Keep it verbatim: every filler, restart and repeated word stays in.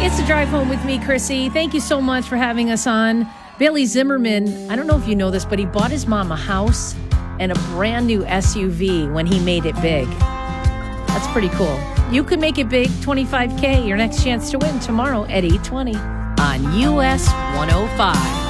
It's the Drive Home with me, Chrissy. Thank you so much for having us on. Billy Zimmerman, I don't know if you know this, but he bought his mom a house and a brand new S U V when he made it big. That's pretty cool. You could make it big, twenty-five K, your next chance to win tomorrow at eight twenty on U S one oh five.